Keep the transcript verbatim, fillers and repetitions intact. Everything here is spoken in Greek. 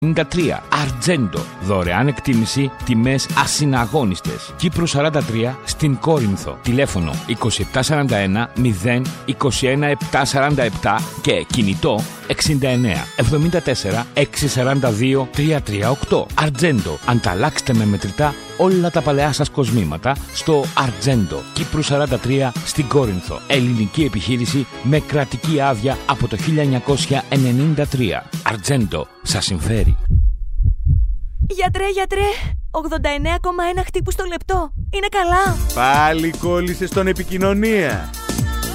ενενήντα τρία. Αρτζέντο. Δωρεάν εκτίμηση, τιμές ασυναγώνιστες. Κύπρου σαράντα τρία στην Κόρινθο. Τηλέφωνο είκοσι επτά σαράντα ένα μηδέν είκοσι ένα επτακόσια σαράντα επτά και κινητό εξήντα εννέα εβδομήντα τέσσερα εξακόσια σαράντα δύο τριακόσια τριάντα οκτώ. Αρτζέντο. Ανταλλάξτε με μετρητά όλα τα παλαιά σας κοσμήματα στο Αρτζέντο. Κύπρου σαράντα τρία στην Κόρινθο. Ελληνική επιχείρηση με κρατική άδεια από το χίλια εννιακόσια ενενήντα τρία. Αρτζέντο. Σας συμφέρει. Γιατρέ, γιατρέ, ογδόντα εννέα κόμμα ένα χτύπους το λεπτό. Είναι καλά? Πάλι κόλλησες στον επικοινωνία.